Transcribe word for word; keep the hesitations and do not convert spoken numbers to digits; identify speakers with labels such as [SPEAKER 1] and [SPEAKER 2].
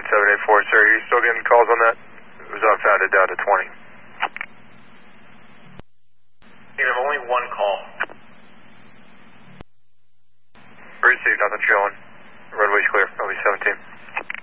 [SPEAKER 1] seven eight four, sir. Are you still getting calls on that? It was unfounded down to twenty.
[SPEAKER 2] Negative, only one call.
[SPEAKER 1] Received, nothing showing. Runway's clear, L V seventeen.